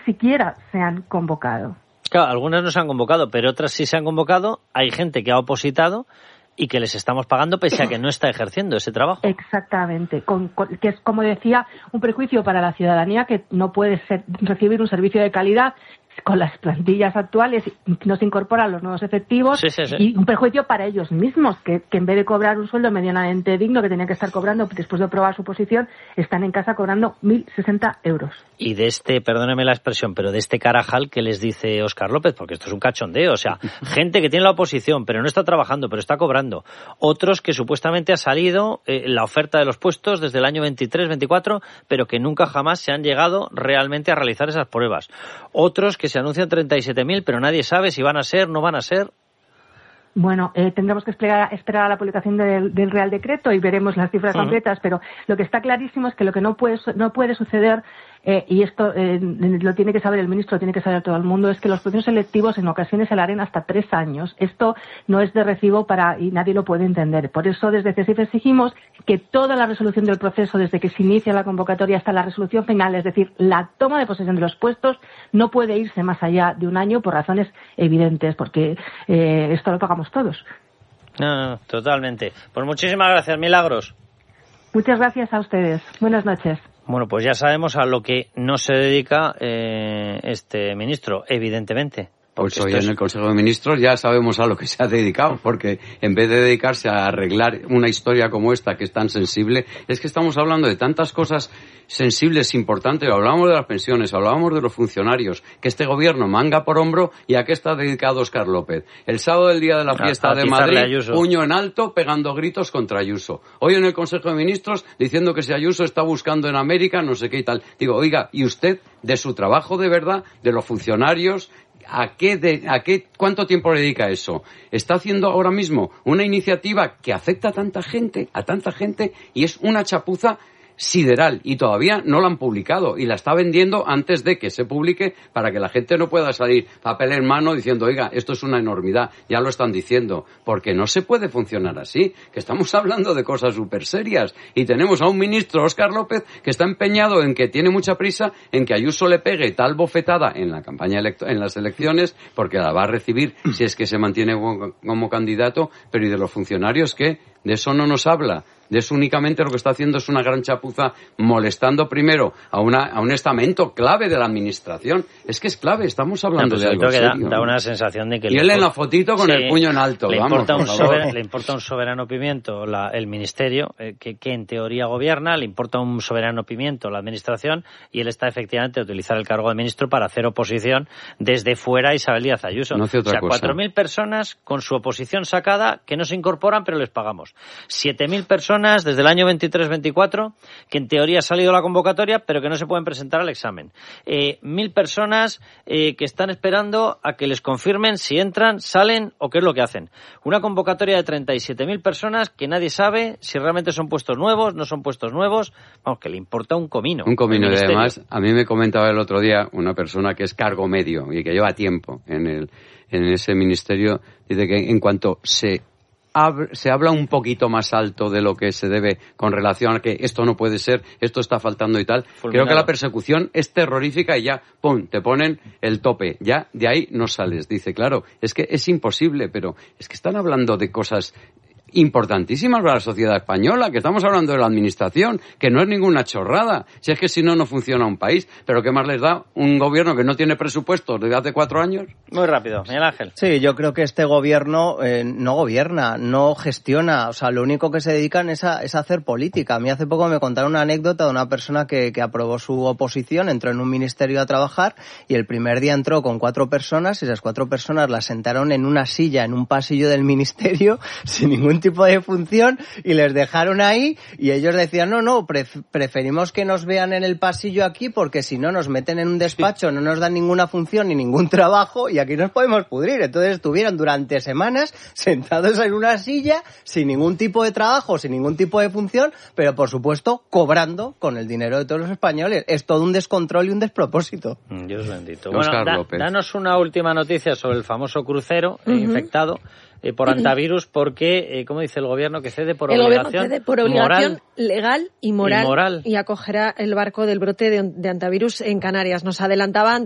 siquiera se han convocado. Claro, algunas no se han convocado, pero otras sí se han convocado. Hay gente que ha opositado y que les estamos pagando pese a que no está ejerciendo ese trabajo. Exactamente, que es, como decía, un prejuicio para la ciudadanía que no puede recibir un servicio de calidad con las plantillas actuales, no se incorporan los nuevos efectivos, sí. Y un perjuicio para ellos mismos, que en vez de cobrar un sueldo medianamente digno que tenían que estar cobrando después de aprobar su posición, están en casa cobrando 1.060 euros. Y de perdóneme la expresión, pero de este carajal que les dice Óscar López, porque esto es un cachondeo, o sea, gente que tiene la oposición, pero no está trabajando, pero está cobrando. Otros que supuestamente ha salido la oferta de los puestos desde el año 23, 24, pero que nunca jamás se han llegado realmente a realizar esas pruebas. Otros que se anuncian 37.000, pero nadie sabe si van a ser, no van a ser. Bueno, tendremos que esperar a la publicación del Real Decreto y veremos las cifras concretas, pero lo que está clarísimo es que lo que no puede suceder, y esto lo tiene que saber el ministro, lo tiene que saber todo el mundo, es que los procesos selectivos en ocasiones se alarguen hasta 3 años. Esto no es de recibo y nadie lo puede entender. Por eso, desde CESIF exigimos que toda la resolución del proceso, desde que se inicia la convocatoria hasta la resolución final, es decir, la toma de posesión de los puestos, no puede irse más allá de un año por razones evidentes, porque esto lo pagamos todos. No, totalmente. Pues muchísimas gracias, Milagros. Muchas gracias a ustedes. Buenas noches. Bueno, pues ya sabemos a lo que no se dedica este ministro, evidentemente. Pues hoy en el Consejo de Ministros ya sabemos a lo que se ha dedicado, porque en vez de dedicarse a arreglar una historia como esta, que es tan sensible, es que estamos hablando de tantas cosas sensibles, importantes. Hablábamos de las pensiones, hablábamos de los funcionarios, que este gobierno manga por hombro, y a qué está dedicado Óscar López. El sábado del día de la fiesta de Madrid, puño en alto, pegando gritos contra Ayuso. Hoy en el Consejo de Ministros, diciendo que si Ayuso está buscando en América, no sé qué y tal. Digo, oiga, ¿y usted, de su trabajo de verdad, de los funcionarios, cuánto tiempo le dedica a eso? Está haciendo ahora mismo una iniciativa que afecta a tanta gente, y es una chapuza sideral, y todavía no la han publicado, y la está vendiendo antes de que se publique, para que la gente no pueda salir papel en mano diciendo, oiga, esto es una enormidad, ya lo están diciendo, porque no se puede funcionar así, que estamos hablando de cosas súper serias, y tenemos a un ministro, Óscar López, que está empeñado en que tiene mucha prisa en que Ayuso le pegue tal bofetada en la campaña en las elecciones, porque la va a recibir si es que se mantiene como candidato. Pero ¿y de los funcionarios qué? De eso no nos habla. De eso únicamente lo que está haciendo es una gran chapuza, molestando primero a un estamento clave de la administración. Es que es clave, estamos hablando de algo serio. Da una sensación de que... Y él en la fotito con el puño en alto. Le importa un soberano pimiento el ministerio, que en teoría gobierna, le importa un soberano pimiento la administración, y él está efectivamente a utilizar el cargo de ministro para hacer oposición desde fuera a Isabel Díaz Ayuso. No hace otra cosa. 4.000 personas con su oposición sacada que no se incorporan, pero les pagamos. 7.000 personas desde el año 23-24 que en teoría ha salido la convocatoria pero que no se pueden presentar al examen. 1.000 personas que están esperando a que les confirmen si entran, salen o qué es lo que hacen. Una convocatoria de 37.000 personas que nadie sabe si realmente son puestos nuevos, no son puestos nuevos. Vamos, que le importa un comino. Un comino. Y además, a mí me comentaba el otro día una persona que es cargo medio y que lleva tiempo en ese ministerio, dice que en cuanto se habla un poquito más alto de lo que se debe con relación a que esto no puede ser, esto está faltando y tal. Fulminado. Creo que la persecución es terrorífica y ya, ¡pum!, te ponen el tope. Ya de ahí no sales. Dice, claro, es que es imposible, pero es que están hablando de cosas importantísimas para la sociedad española, que estamos hablando de la administración, que no es ninguna chorrada, si es que si no, no funciona un país. Pero ¿qué más les da un gobierno que no tiene presupuestos desde hace 4 años? Muy rápido, Miguel Ángel. Sí, yo creo que este gobierno no gobierna, no gestiona, o sea, lo único que se dedican es a hacer política. A mí hace poco me contaron una anécdota de una persona que aprobó su oposición, entró en un ministerio a trabajar y el primer día entró con 4 personas y esas 4 personas las sentaron en una silla en un pasillo del ministerio sin ningún tipo de función y les dejaron ahí y ellos decían preferimos que nos vean en el pasillo aquí porque si no nos meten en un despacho, no nos dan ninguna función ni ningún trabajo y aquí nos podemos pudrir. Entonces estuvieron durante semanas sentados en una silla sin ningún tipo de trabajo, sin ningún tipo de función, pero por supuesto cobrando con el dinero de todos los españoles. Es todo un descontrol y un despropósito. Dios bendito. Bueno, danos una última noticia sobre el famoso crucero infectado por antivirus, porque, como dice el gobierno, que cede por obligación, gobierno cede por obligación moral, legal y moral y acogerá el barco del brote de antivirus en Canarias. Nos adelantaban